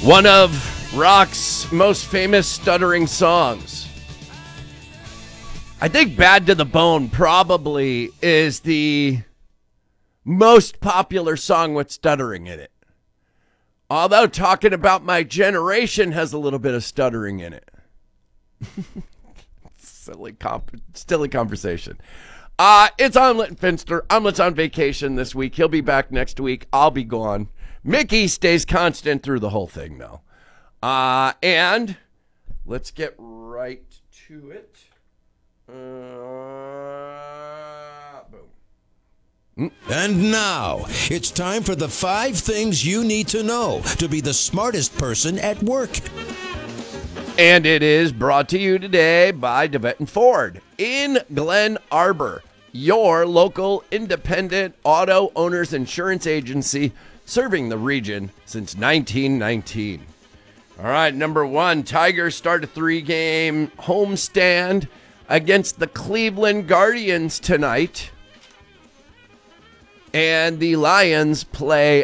One of rock's most famous stuttering songs. I think Bad to the Bone probably is the most popular song with stuttering in it. Although Talking About My Generation has a little bit of stuttering in it. Silly conversation. It's Omelet and Finster. Omelet's on vacation this week. He'll be back next week. I'll be gone. Mickey stays constant through the whole thing, though. And let's get right to it. Boom. And now, it's time for the 5 things you need to know to be the smartest person at work. And it is brought to you today by DeVette and Ford in Glen Arbor, your local independent auto owners insurance agency serving the region since 1919. All right, number 1, Tigers start a 3-game homestand against the Cleveland Guardians tonight. And the Lions play